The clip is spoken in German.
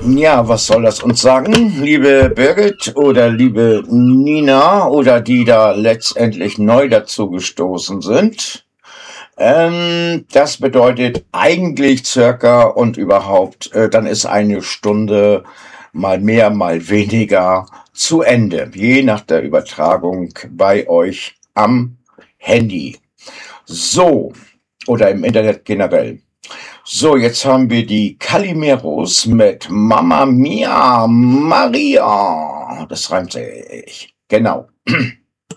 Ja, was soll das uns sagen, liebe Birgit oder liebe Nina oder die da letztendlich neu dazu gestoßen sind? Das bedeutet eigentlich circa und überhaupt, dann ist eine Stunde mal mehr, mal weniger zu Ende, je nach der Übertragung bei euch am Handy. So, oder im Internet generell. So, jetzt haben wir die Calimeros mit Mamma Mia Maria. Das reimt sich. Genau.